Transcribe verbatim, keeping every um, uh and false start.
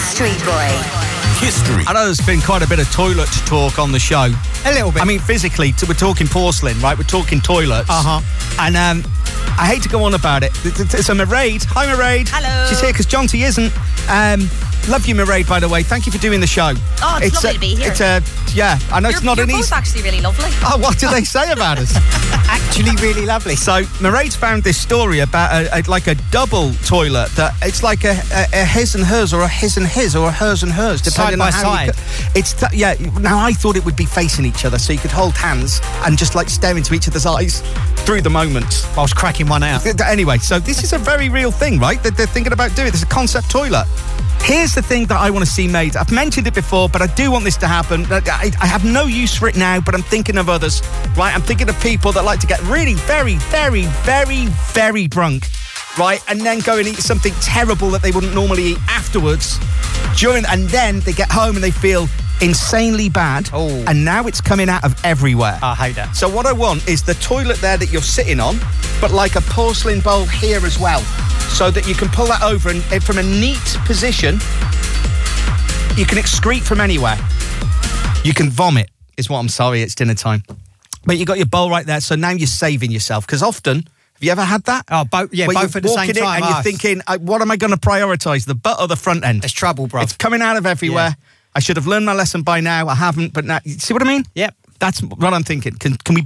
Street Boy. History. I know there's been quite a bit of toilet talk on the show. A little bit. I mean, physically, t- we're talking porcelain, right? We're talking toilets. Uh-huh. And um, I hate to go on about it. So Mairead, hi Mairead. Hello. She's here because Jonty isn't. Um, love you, Mairead, by the way. Thank you for doing the show. Oh, it's, lovely a, to be here. It's a, yeah, I know you're, it's not you're an both easy... actually really lovely. Oh, what do they say about us? Actually really lovely. So Mairead's found this story about a, a, like a double toilet that it's like a, a, a his and hers or a his and his or a hers and hers, depending Side by on how you side. co- It's th- yeah. Now I thought it would be facing each other, so you could hold hands and just like stare into each other's eyes through the moment. Whilst cracking one out. Anyway, so this is a very real thing, right? That they're thinking about doing. This is a concept toilet. Here's the thing that I want to see made. I've mentioned it before, but I do want this to happen. I, I have no use for it now, but I'm thinking of others, right? I'm thinking of people that like to get really very, very, very, very drunk, right? And then go and eat something terrible that they wouldn't normally eat afterwards. During, and then they get home and they feel insanely bad. Oh. And now it's coming out of everywhere. I hate that. So what I want is the toilet there that you're sitting on, but like a porcelain bowl here as well, so that you can pull that over and, and from a neat position, you can excrete from anywhere. You can vomit, is what I'm sorry, it's dinner time. But you got your bowl right there, so now you're saving yourself. Because often, have you ever had that? Oh, both, yeah, Where both you're at the same walking in time. and you're Oh, thinking, uh, what am I going to prioritise, the butt or the front end? It's trouble, bro. It's coming out of everywhere. Yeah. I should have learned my lesson by now. I haven't, but now, you see what I mean? Yep. That's what I'm thinking. Can can we